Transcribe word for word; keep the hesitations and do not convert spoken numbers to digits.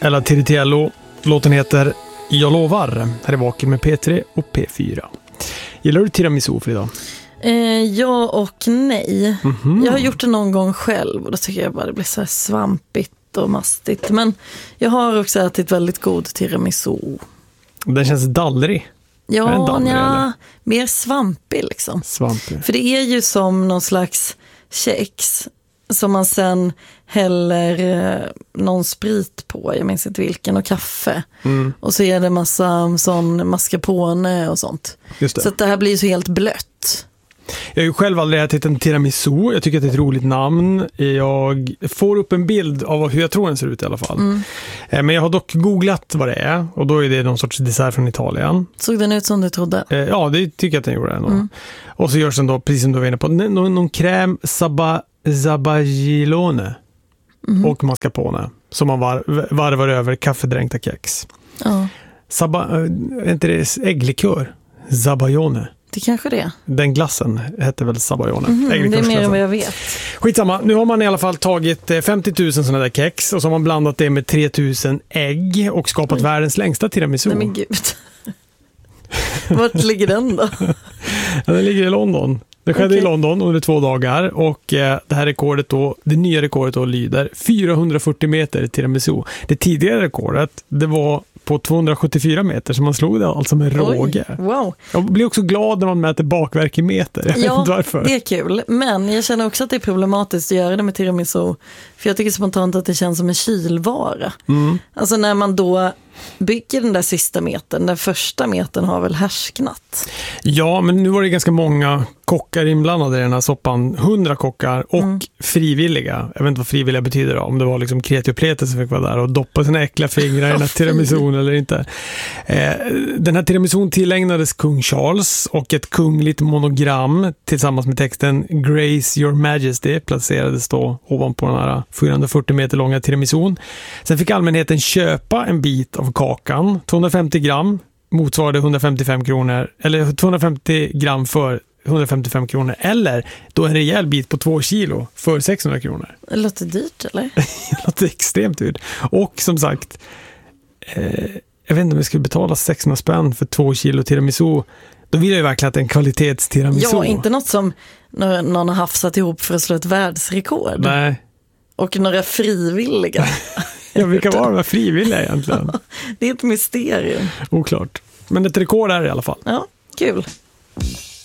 Ella Tiritiello. Låten heter Jag lovar. Här är Vaken med P tre och P fyra. Gillar du tiramisu, Frida? Eh, ja och nej. Mm-hmm. Jag har gjort det någon gång själv och då tycker jag bara det blir så här svampigt och mastigt. Men jag har också ätit väldigt god tiramisu. Den känns dallrig. Ja, dallrig, ja mer svampig liksom. Svampig. För det är ju som någon slags kex som man sen häller eh, någon sprit på, jag minns inte vilken, och kaffe. Mm. Och så är det massa sån mascarpone och sånt. Just det. Så att det här blir ju så helt blött. Jag har ju själv aldrig ätit en tiramisu. Jag tycker att det är ett roligt namn. Jag får upp en bild av hur jag tror den ser ut i alla fall. Mm. Men jag har dock googlat vad det är. Och då är det någon sorts dessert från Italien. Såg den ut som du trodde? Ja, det tycker jag att den gjorde. Mm. Och så görs den då, precis som du var inne på, någon, någon crème saba, zabagilone mm. och mascarpone. Som man var, varvar över kaffedränkta kex. Ja. Saba, är inte det ägglikör? Zabajone. Det kanske det. Den glassen hette väl Sabayone. Mm-hmm, det är mer än vad jag vet. Skitsamma, nu har man i alla fall tagit femtio tusen sådana där kex och så har man blandat det med tre tusen ägg och skapat Oj. världens längsta tiramisu. Nej men gud. Vart ligger den då? Ja, den ligger i London. Det skedde okay. i London under två dagar och eh, det här rekordet då, det nya rekordet då lyder fyrahundrafyrtio meter tiramisu. Det tidigare rekordet, det var på tvåhundrasjuttiofyra meter, så man slog det alltså med råge. Oj, wow. Jag blir också glad när man mäter bakverk i meter. Jag ja, vet inte varför. Det är kul. Men jag känner också att det är problematiskt att göra det med tiramisu. För jag tycker spontant att det känns som en kylvara. Mm. Alltså när man då bygger den där sista metern, den första metern har väl härsknat. Ja, men nu var det ganska många kockar inblandade i den här soppan. Hundra kockar och mm. frivilliga. Jag vet inte vad frivilliga betyder då. Om det var liksom kreti och pleti som fick vara där och doppa sina äckliga fingrar i den här tiramisun eller inte. Eh, den här tiramisun tillägnades kung Charles och ett kungligt monogram tillsammans med texten Grace Your Majesty placerades då ovanpå den här fyrahundrafyrtio meter långa tiramisun. Sen fick allmänheten köpa en bit av kakan, tvåhundrafemtio gram motsvarade hundrafemtiofem kronor, eller tvåhundrafemtio gram för hundrafemtiofem kronor, eller då en rejäl bit på två kilo för sexhundra kronor. Det låter dyrt, eller? Det låter extremt dyrt. Och som sagt, eh, jag vet inte om jag skulle betala sexhundra spänn för två kilo tiramisu. Då vill jag ju verkligen att en kvalitetstiramisu. Ja, inte något som någon har hafsat ihop för att slå ett världsrekord. Nej. Och några frivilliga. Ja, vilka var de här frivilliga egentligen? Det är ett mysterium. Oklart. Men ett rekord är det i alla fall. Ja, kul.